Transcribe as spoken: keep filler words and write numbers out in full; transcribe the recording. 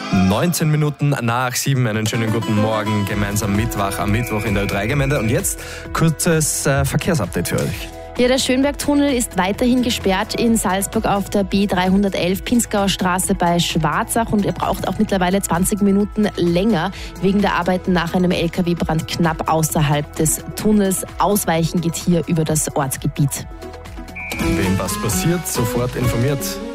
neunzehn Minuten nach sieben, einen schönen guten Morgen gemeinsam mit Wach am Mittwoch in der Ö drei Gemeinde. Und jetzt kurzes äh, Verkehrsupdate für euch. Ja, der Schönbergtunnel ist weiterhin gesperrt in Salzburg auf der B dreihundertelf Pinzgauer Straße bei Schwarzach und er braucht auch mittlerweile zwanzig Minuten länger wegen der Arbeiten nach einem L K W-Brand knapp außerhalb des Tunnels. Ausweichen geht hier über das Ortsgebiet. Wem was passiert, sofort informiert.